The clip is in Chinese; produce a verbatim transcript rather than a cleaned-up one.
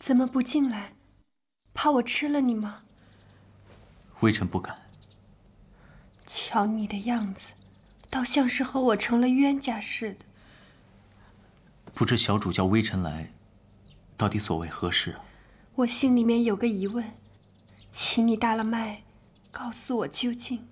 怎么不进来？怕我吃了你吗？ 微臣不敢。 瞧你的样子，倒像是和我成了冤家似的。 不知小主叫微臣来，到底所谓何事啊？ 我心里面有个疑问，请你大了脉，告诉我究竟。